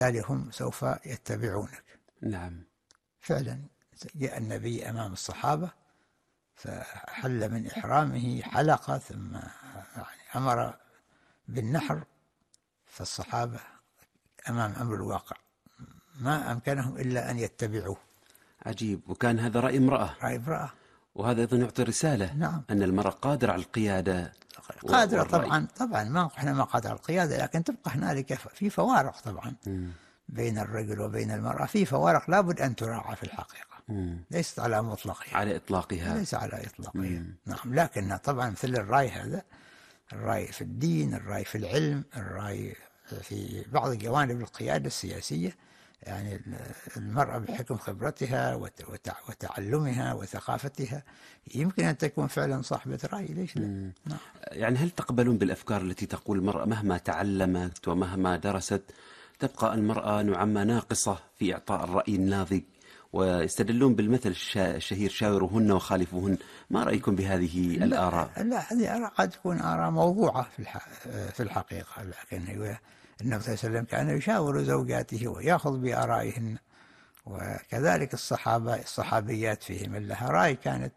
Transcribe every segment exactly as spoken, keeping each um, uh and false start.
بالتالي هم سوف يتبعونك. نعم. فعلا جاء النبي أمام الصحابة فحل من إحرامه حلقة، ثم يعني أمر بالنحر، فالصحابة أمام أمر الواقع ما أمكنهم إلا أن يتبعوه. عجيب. وكان هذا رأي امرأة، رأي امرأة. وهذا أيضا يعطي رسالة. نعم. أن المرأة قادرة على القيادة قادرة والرأي. طبعا طبعا ما احنا ما قادرة على القيادة، لكن تبقى هنالك في فوارق طبعا مم. بين الرجل وبين المرأة، في فوارق لابد أن تراعى في الحقيقة. مم. ليست على مطلقها، على إطلاقها. ليس على إطلاقها. مم. نعم، لكن طبعا مثل الرأي هذا، الرأي في الدين، الرأي في العلم، الرأي في بعض جوانب القيادة السياسية، يعني المرأة بحكم خبرتها وتعلمها وثقافتها يمكن أن تكون فعلا صاحبة رأي، ليش لا؟ نعم. يعني هل تقبلون بالأفكار التي تقول المرأة مهما تعلمت ومهما درست تبقى المرأة نوعا ما ناقصة في إعطاء الرأي الناضج، ويستدلون بالمثل الشهير شاوروهن وخالفوهن؟ ما رأيكم بهذه لا الآراء؟ لا، هذه آراء قد تكون آراء موضوعة في في الحقيقة، لكن هو النبي صلى الله عليه وسلم كان يشاور زوجاته ويأخذ بآرائهن، وكذلك الصحابة الصحابيات فيهم لها رأي، كانت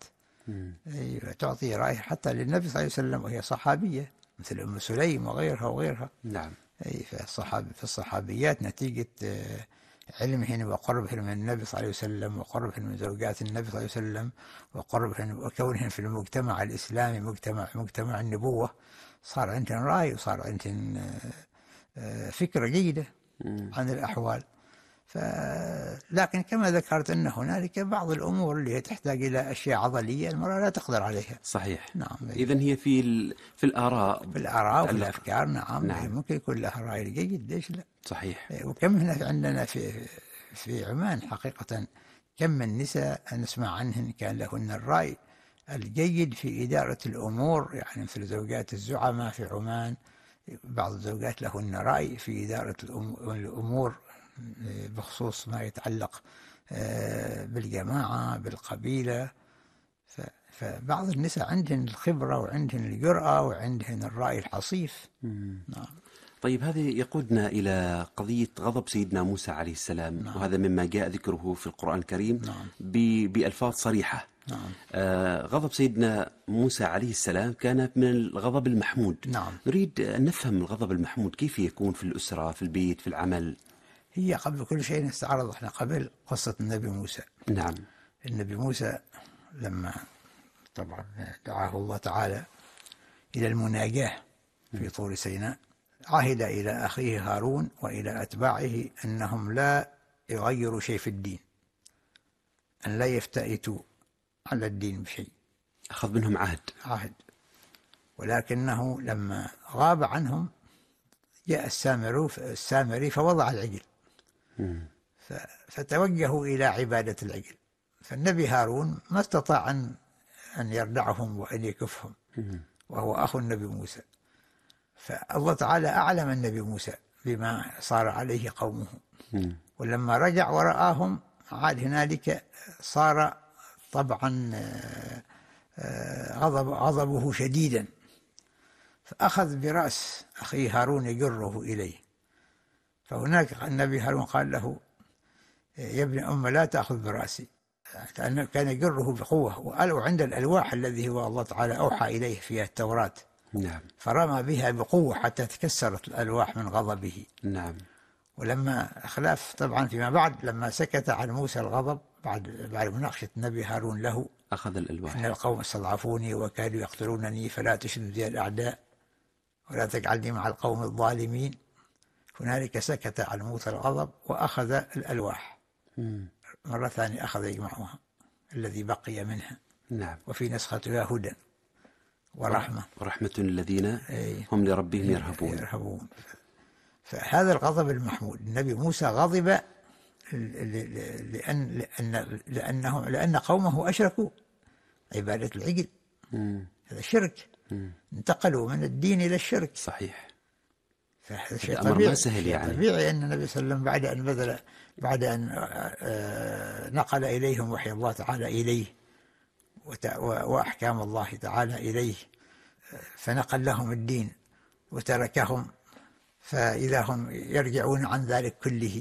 تعطي رأي حتى للنبي صلى الله عليه وسلم وهي صحابية، مثل أم سليم وغيرها وغيرها. نعم. فالصحاب في الصحابيات نتيجة علمهن وقربهن من النبي صلى الله عليه وسلم، وقربهن من زوجات النبي صلى الله عليه وسلم، وقربهن وكونهن في المجتمع الإسلامي، مجتمع مجتمع النبوة، صار عندهن رأي وصار عندهن فكرة جيدة عن الأحوال. ف... لكن كما ذكرت أن هنالك بعض الأمور اللي تحتاج إلى أشياء عضلية المرأة لا تقدر عليها. صحيح. نعم. إذن هي في ال... في الآراء، في الآراء وفي الأفكار. نعم. نعم. ممكن يكون لها رأي جيد، ليش لا؟ صحيح. وكم هنا عندنا في في عمان حقيقة كم من نساء نسمع عنهن كان لهن الرأي الجيد في إدارة الأمور، يعني مثل زوجات الزعماء في عمان، بعض الزوجات لهن رأي في إدارة الأمور بخصوص ما يتعلق بالجماعة بالقبيلة. فبعض النساء عندهن الخبرة وعندهن الجرأة وعندهن الرأي الحصيف. نعم. طيب، هذا يقودنا إلى قضية غضب سيدنا موسى عليه السلام. نعم. وهذا مما جاء ذكره في القرآن الكريم. نعم. بألفاظ صريحة. نعم. آه غضب سيدنا موسى عليه السلام كان من الغضب المحمود. نعم. نريد أن نفهم الغضب المحمود كيف يكون في الأسرة، في البيت، في العمل. هي قبل كل شيء نستعرض احنا قبل قصة النبي موسى. نعم. النبي موسى لما طبعا دعاه الله تعالى إلى المناجاة في طور سيناء، عهد إلى أخيه هارون وإلى أتباعه أنهم لا يغيروا شيء في الدين، أن لا يفتئتوا على الدين بشيء. أخذ منهم عهد عهد ولكنه لما غاب عنهم جاء السامري فوضع العجل، فتوجهوا إلى عبادة العجل، فالنبي هارون ما استطاع أن أن يردعهم وأن يكفهم، وهو أخو النبي موسى. فالله تعالى أعلم النبي موسى بما صار عليه قومه، ولما رجع ورآهم عاد هنالك صار طبعا غضب غضبه شديدا، فأخذ برأس أخيه هارون يجره إليه. فهناك النبي هارون قال له: يا ابن أم لا تأخذ برأسي، لأنه كان يجره بقوة، وقالوا عند الألواح الذي هو الله تعالى أوحى إليه فيها التوراة. نعم. فرمى بها بقوة حتى تكسرت الألواح من غضبه. نعم. ولما خلاف طبعا فيما بعد لما سكت عن موسى الغضب بعد بعد مناقشة النبي هارون له، أخذ الألواح: إن القوم استضعفوني وكادوا يقتلونني فلا تشد بي الأعداء ولا تجعلني مع القوم الظالمين. هنالك سكت عن موسى الغضب وأخذ الألواح. مم. مرة ثانية أخذ يجمعها الذي بقي منها. نعم. وفي نسختها هدى ورحمة ورحمة الذين هم لربهم يرهبون. يرهبون. فهذا الغضب المحمود. النبي موسى غضب لأن لأن لأنهم لأن قومه أشركوا عبادة العجل. مم. هذا شرك. مم. انتقلوا من الدين إلى الشرك. صحيح. فهذا شيء طبيعي. سهل يعني. طبيعي أن النبي صلى الله عليه وسلم بعد أن بذل بعد أن نقل إليهم وحي الله تعالى إليه وأحكام الله تعالى إليه، فنقل لهم الدين وتركهم، فإذا هم يرجعون عن ذلك كله